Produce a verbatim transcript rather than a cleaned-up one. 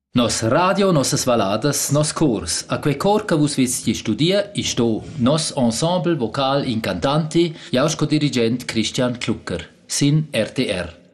Nos radio, nossas valadas, nos cors. A quei cor che vus vizti studia, i sto nos ensemble vocal incantanti, jausco dirigent Christian Klucker, sin R T R.